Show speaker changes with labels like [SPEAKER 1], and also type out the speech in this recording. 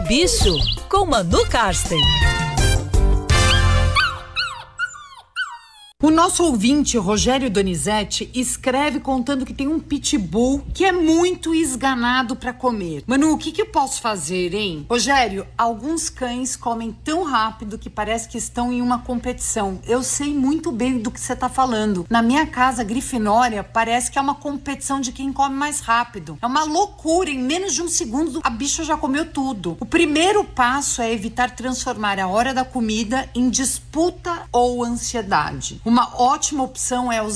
[SPEAKER 1] Bicho, com Manu Karsten.
[SPEAKER 2] O nosso ouvinte, Rogério Donizete, escreve contando que tem um pitbull que é muito esganado pra comer. Manu, o que eu posso fazer, hein? Rogério, alguns cães comem tão rápido que parece que estão em uma competição. Eu sei muito bem do que você tá falando. Na minha casa, Grifinória, parece que é uma competição de quem come mais rápido. É uma loucura, em menos de um segundo a bicha já comeu tudo. O primeiro passo é evitar transformar a hora da comida em disputa ou ansiedade. Uma ótima opção é